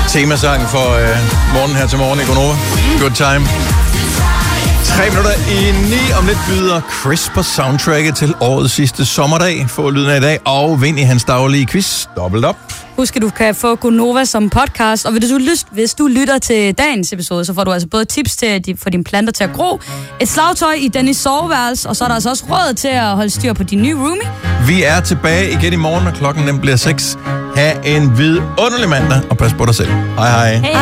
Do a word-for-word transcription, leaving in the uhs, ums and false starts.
temasang for øh, morgen her til morgen i Gonova. Good time. Tre minutter i ni. Om lidt byder Chris på soundtracket til årets sidste sommerdag. Få lyden af i dag, og vind i hans daglige quiz. Dobbelt op. Husk, at du kan få Gonova som podcast, og hvis du, lyst, hvis du lytter til dagens episode, så får du altså både tips til at få dine planter til at gro, et slagtøj i Dennis soveværelse, og så er der altså også råd til at holde styr på din nye roomie. Vi er tilbage igen i morgen, og klokken den bliver seks. Ha' en vidunderlig mandag, og pas på dig selv. Hej hej. Hey.